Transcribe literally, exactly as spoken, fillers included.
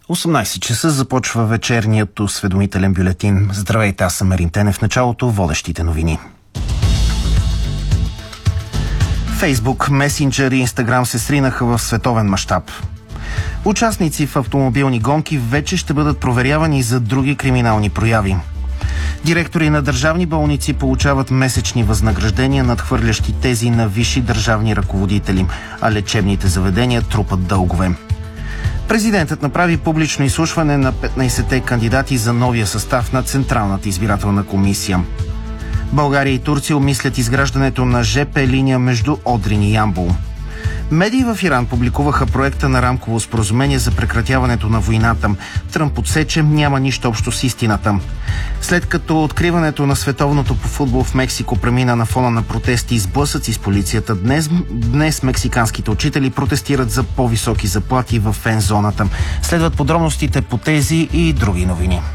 осемнайсет часа започва вечерният осведомителен бюлетин. Здравейте, аз съм Мерин Тенев. В началото водещите новини. Фейсбук, Месенджер и Инстаграм се сринаха в световен мащаб. Участници в автомобилни гонки вече ще бъдат проверявани за други криминални прояви. Директори на държавни болници получават месечни възнаграждения, надхвърлящи тези на висши държавни ръководители, а лечебните заведения трупат дългове. Президентът направи публично изслушване на петнайсетте кандидати за новия състав на Централната избирателна комисия. България и Турция обмислят изграждането на ЖП линия между Одрин и Ямбол. Медии в Иран публикуваха проекта на рамково споразумение за прекратяването на войната. Тръмп отсече, няма нищо общо с истината. След като откриването на световното по футбол в Мексико премина на фона на протести и сблъсъци с полицията, днес, днес мексиканските учители протестират за по-високи заплати в фен-зоната. Следват подробностите по тези и други новини.